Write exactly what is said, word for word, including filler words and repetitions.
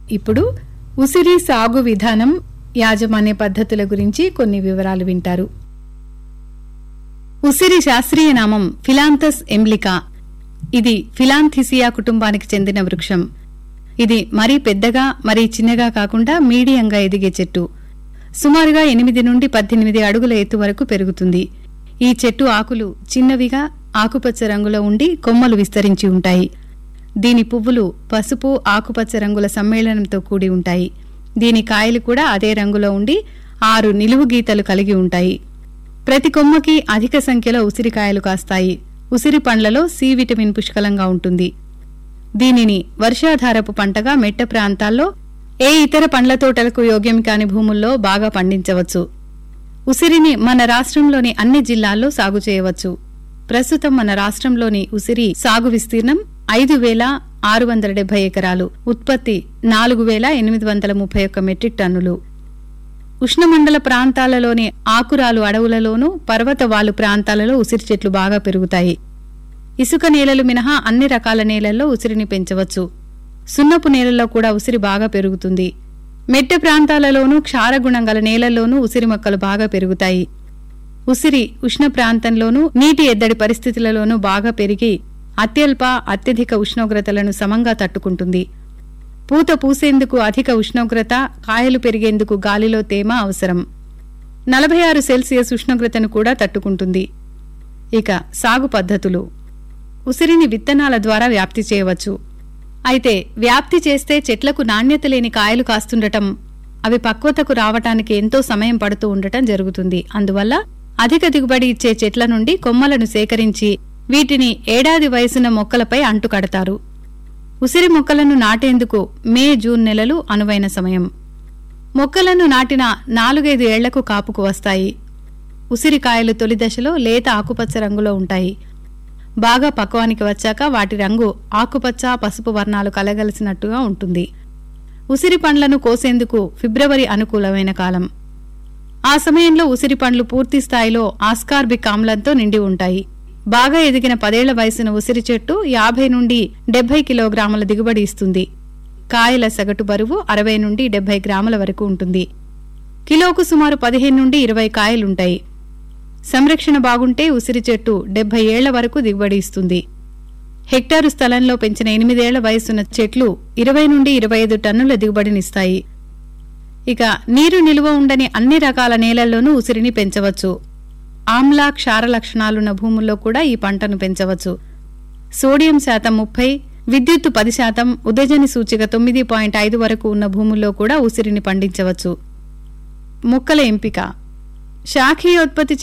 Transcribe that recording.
ఇప్పుడు ఉసిరి సాగు విధానం, యాజమాన్య పద్ధతుల గురించి కొన్ని వివరాలు వింటారు. ఉసిరి శాస్త్రీయ నామం ఫిలాంథస్ ఎంబ్లికా. ఇది ఫిలాంథిసియా కుటుంబానికి చెందిన వృక్షం. ఇది మరీ పెద్దగా మరీ చిన్నగా కాకుండా మీడియంగా ఎదిగే చెట్టు. సుమారుగా ఎనిమిది నుండి పద్దెనిమిది అడుగుల ఎత్తు వరకు పెరుగుతుంది. ఈ చెట్టు ఆకులు చిన్నవిగా ఆకుపచ్చ రంగులో ఉండి కొమ్మలు విస్తరించి ఉంటాయి. దీని పువ్వులు పసుపు ఆకుపచ్చ రంగుల సమ్మేళనంతో కూడి ఉంటాయి. దీని కాయలు కూడా అదే రంగులో ఉండి ఆరు నిలువు గీతలు కలిగి ఉంటాయి. ప్రతి కొమ్మకి అధిక సంఖ్యలో ఉసిరికాయలు కాస్తాయి. ఉసిరి పండ్లలో సి విటమిన్ పుష్కలంగా ఉంటుంది. దీనిని వర్షాధారపు పంటగా మెట్ట ప్రాంతాల్లో, ఏ ఇతర పండ్ల తోటలకు యోగ్యం కాని భూముల్లో బాగా పండించవచ్చు. ఉసిరిని మన రాష్ట్రంలోని అన్ని జిల్లాల్లో సాగు చేయవచ్చు. ప్రస్తుతం మన రాష్ట్రంలోని ఉసిరి సాగు విస్తీర్ణం ఐదు వేల ఆరు వందల డెబ్బై ఎకరాలు. ఉత్పత్తి నాలుగు వేల ఎనిమిది వందల ముప్పై ఒక్క మెట్రిక్ టన్నులు. ఉష్ణమండల ప్రాంతాలలోని ఆకురాలు అడవులలోనూ, పర్వతవాలు ప్రాంతాలలో ఉసిరి చెట్లు బాగా పెరుగుతాయి. ఇసుక నేలలు మినహా అన్ని రకాల నేలల్లో ఉసిరిని పెంచవచ్చు. సున్నపు నేలల్లో కూడా ఉసిరి బాగా పెరుగుతుంది. మెట్ట ప్రాంతాలలోనూ క్షారగుణం గల నేలల్లోనూ ఉసిరి మొక్కలు బాగా పెరుగుతాయి. ఉసిరి ఉష్ణ ప్రాంతంలోనూ నీటి ఎద్దడి పరిస్థితులలోనూ బాగా పెరిగి అత్యల్ప అత్యధిక ఉష్ణోగ్రతలను సమంగా తట్టుకుంటుంది. పూత పూసేందుకు అధిక ఉష్ణోగ్రత, కాయలు పెరిగేందుకు గాలిలో తేమ అవసరం. నలభై ఆరు సెల్సియస్ ఉష్ణోగ్రతను కూడా తట్టుకుంటుంది. ఇక సాగు పద్ధతులు. ఉసిరిని విత్తనాల ద్వారా వ్యాప్తి చేయవచ్చు. అయితే వ్యాప్తి చేస్తే చెట్లకు నాణ్యత లేని కాయలు కాస్తుండటం, అవి పక్వతకు రావటానికి ఎంతో సమయం పడుతూ ఉండటం జరుగుతుంది. అందువల్ల అధిక దిగుబడి ఇచ్చే చెట్ల నుండి కొమ్మలను సేకరించి వీటిని ఏడాది వయసున్న మొక్కలపై అంటుకడతారు. ఉసిరి మొక్కలను నాటేందుకు మే జూన్ నెలలు అనువైన సమయం. మొక్కలను నాటిన నాలుగైదు ఏళ్లకు కాపుకు వస్తాయి. ఉసిరికాయలు తొలి దశలో లేత ఆకుపచ్చ రంగులో ఉంటాయి. బాగా పక్వానికి వచ్చాక వాటి రంగు ఆకుపచ్చ పసుపు వర్ణాలు కలగలిసినట్టుగా ఉంటుంది. ఉసిరి పండ్లను కోసేందుకు ఫిబ్రవరి అనుకూలమైన కాలం. ఆ సమయంలో ఉసిరి పండ్లు పూర్తి స్థాయిలో ఆస్కార్బిక్ ఆమ్లంతో నిండి ఉంటాయి. బాగా ఎదిగిన పదేళ్ల వయసున ఉసిరి చెట్టు యాభై నుండి డెబ్బై కిలోగ్రాముల దిగుబడి ఇస్తుంది. కాయల సగటు బరువు అరవై నుండి డెబ్బై గ్రాముల వరకు ఉంటుంది. కిలోకు సుమారు పదిహేను నుండి ఇరవై కాయలుంటాయి. సంరక్షణ బాగుంటే ఉసిరి చెట్టు డెబ్బై ఏళ్ల వరకు దిగుబడి ఇస్తుంది. హెక్టారు స్థలంలో పెంచిన ఎనిమిదేళ్ల వయసున్న చెట్లు ఇరవై నుండి ఇరవై ఐదు టన్నుల దిగుబడినిస్తాయి. ఇక నీరు నిలువ ఉండని అన్ని రకాల నేలల్లోనూ ఉసిరిని పెంచవచ్చు. ఆమ్ల క్షార లక్షణాలున్న భూముల్లో కూడా ఈ పంటను పెంచవచ్చు. సోడియం శాతం ముప్పై, విద్యుత్తు పది శాతం, ఉదజని సూచిక తొమ్మిది పాయింట్ ఐదు వరకు ఉన్న భూముల్లో కూడా ఉసిరిని పండించవచ్చు. మొక్కల ఎంపిక. శాఖీయోత్పత్తి